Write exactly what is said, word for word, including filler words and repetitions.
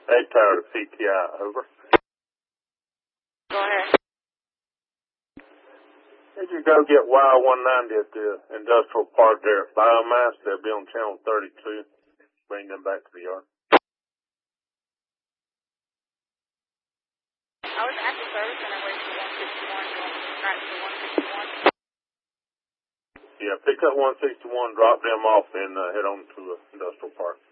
Hey, Tower to P T I, over. Go ahead. Did you go get Y one ninety at the industrial park there at Biomass? They'll be on channel thirty-two. Bring them back to the yard. I was at the service center waiting for one sixty-one. You want me to drive to one sixty-one? Yeah, pick up one sixty-one, drop them off, and uh, head on to the industrial park.